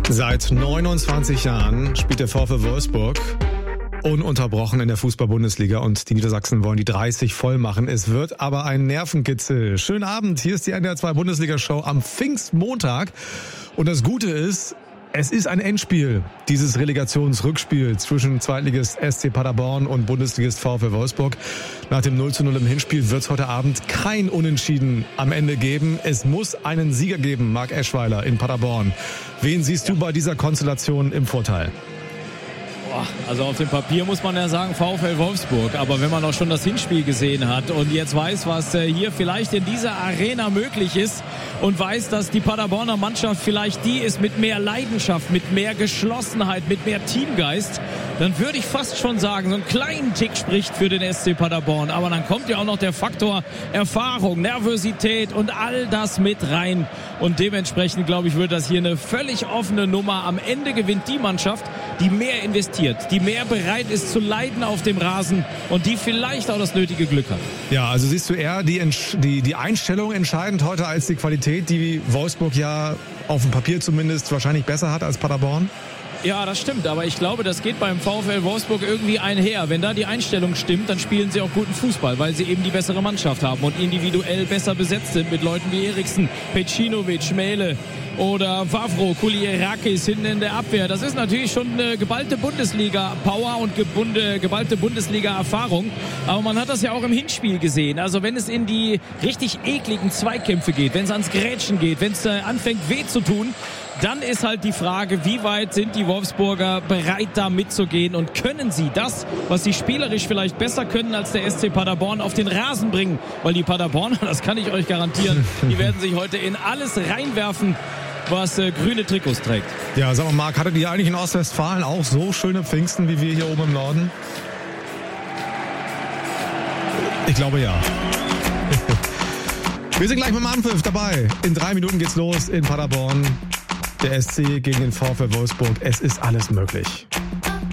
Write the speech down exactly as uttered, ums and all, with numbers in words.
Seit neunundzwanzig Jahren spielt der VfL Wolfsburg ununterbrochen in der Fußball-Bundesliga und die Niedersachsen wollen die dreißig voll machen. Es wird aber ein Nervenkitzel. Schönen Abend, hier ist die N D R zwei Bundesliga-Show am Pfingstmontag. Und das Gute ist, es ist ein Endspiel, dieses Relegationsrückspiel zwischen Zweitligist S C Paderborn und Bundesligist VfL Wolfsburg. Nach dem null zu null im Hinspiel wird es heute Abend kein Unentschieden am Ende geben. Es muss einen Sieger geben, Marc Eschweiler in Paderborn. Wen siehst du bei dieser Konstellation im Vorteil? Also auf dem Papier muss man ja sagen VfL Wolfsburg, aber wenn man auch schon das Hinspiel gesehen hat und jetzt weiß, was hier vielleicht in dieser Arena möglich ist und weiß, dass die Paderborner Mannschaft vielleicht die ist mit mehr Leidenschaft, mit mehr Geschlossenheit, mit mehr Teamgeist, dann würde ich fast schon sagen, so einen kleinen Tick spricht für den S C Paderborn, aber dann kommt ja auch noch der Faktor Erfahrung, Nervosität und all das mit rein und dementsprechend, glaube ich, wird das hier eine völlig offene Nummer. Am Ende gewinnt die Mannschaft, die mehr investiert, die mehr bereit ist zu leiden auf dem Rasen und die vielleicht auch das nötige Glück hat. Ja, also siehst du eher die, die, die Einstellung entscheidend heute als die Qualität, die Wolfsburg ja auf dem Papier zumindest wahrscheinlich besser hat als Paderborn? Ja, das stimmt, aber ich glaube, das geht beim VfL Wolfsburg irgendwie einher. Wenn da die Einstellung stimmt, dann spielen sie auch guten Fußball, weil sie eben die bessere Mannschaft haben und individuell besser besetzt sind mit Leuten wie Eriksen, Pecinovic, Mähle oder Vavro, Kulierakis hinten in der Abwehr. Das ist natürlich schon eine geballte Bundesliga-Power und gebunde, geballte Bundesliga-Erfahrung. Aber man hat das ja auch im Hinspiel gesehen. Also wenn es in die richtig ekligen Zweikämpfe geht, wenn es ans Grätschen geht, wenn es anfängt weh zu tun, dann ist halt die Frage, wie weit sind die Wolfsburger bereit, da mitzugehen und können sie das, was sie spielerisch vielleicht besser können als der S C Paderborn, auf den Rasen bringen? Weil die Paderborner, das kann ich euch garantieren, die werden sich heute in alles reinwerfen, was äh, grüne Trikots trägt. Ja, sag mal, Marc, hattet ihr eigentlich in Ostwestfalen auch so schöne Pfingsten wie wir hier oben im Norden? Ich glaube ja. Wir sind gleich mit dem Anpfiff dabei. In drei Minuten geht's los in Paderborn. Der S C gegen den VfL Wolfsburg. Es ist alles möglich.